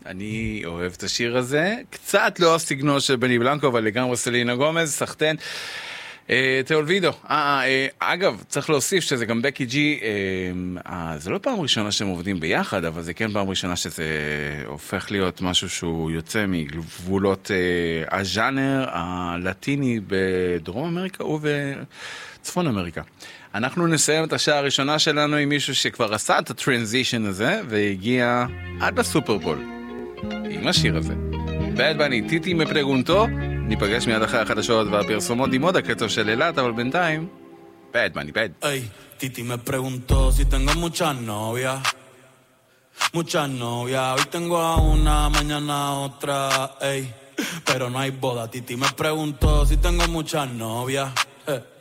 אני אוהב את השיר הזה, קצת לא הסגנון של בני בלנקו, אבל לגמרי סלינה גומז, סחטן. תאולבידו, אגב, צריך להוסיף שזה גם בקי ג'י, זה לא פעם ראשונה שהם עובדים ביחד, אבל זה כן פעם ראשונה שזה הופך להיות משהו שהוא יוצא מגבולות הז'אנר הלטיני בדרום אמריקה ובצפון אמריקה. אנחנו נסיים את השעה הראשונה שלנו עם מישהו שכבר עשה את הטרנזישן הזה, והגיע עד לסופרבול עם השיר הזה. בד בני, טיטי מפרגונטו, ניפגש מיד אחרי החדשות והפרסומות עם עוד הקצב של אלת, אבל בינתיים, בד בני, בד. Ey, Titi me preguntó si tengo muchas novias. Muchas novias, hoy tengo a una, mañana a otra, ey. Pero no hay boda, Titi me preguntó si tengo muchas novias.